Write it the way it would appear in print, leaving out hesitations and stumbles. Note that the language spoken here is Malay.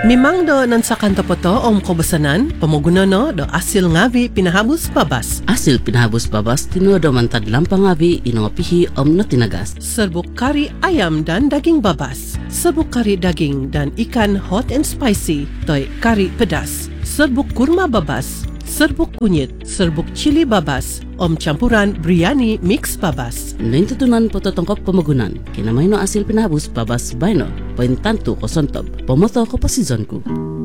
Mimang do nan sa kanto po to om kobasanan, pamuguna no do asil ngavi pinahabos babas. Asil pinahabos babas, tinuodo man tadlang pangabi inongapihi om na tinagas. Serbuk kari ayam dan daging babas. Serbuk kari daging dan ikan hot and spicy, toy kari pedas. Serbuk kurma babas. Serbuk kunyit, serbuk cili babas, om campuran biryani mix babas. Lain tutunan po totongkok pamagunan, kinamay no asil pinahabos babas bayno, poin tanto ko sontob, pomoto ko pasizon ko.